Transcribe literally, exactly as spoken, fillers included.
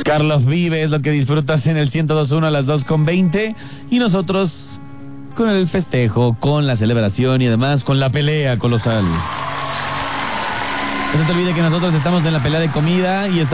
Carlos Vive es lo que disfrutas en el ciento dos punto uno a las dos con veinte. Y nosotros con el festejo, con la celebración y además con la pelea colosal. No se te olvide que nosotros estamos en la pelea de comida y estamos